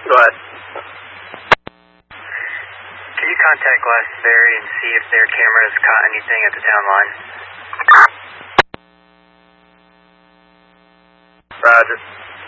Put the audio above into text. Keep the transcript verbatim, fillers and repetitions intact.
Go ahead. Can you contact Glastonbury and see if their cameras caught anything at the town line? Roger.